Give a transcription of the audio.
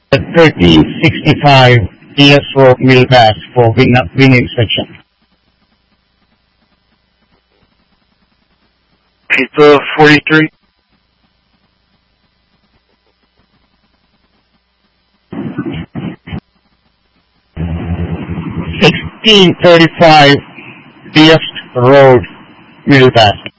1365 DS Road, Milpas for wing inspection. Pizza 43. $1635 DS Road, Milpas.